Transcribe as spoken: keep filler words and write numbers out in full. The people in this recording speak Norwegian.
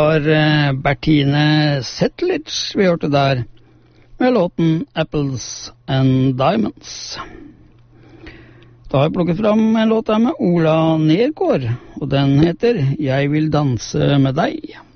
var Bertine Zetlitsch vi hørte der, med låten Apples and Diamonds. Da har jeg plukket fram en låt her med Ola Nergård, og den heter Jeg vil danse med deg.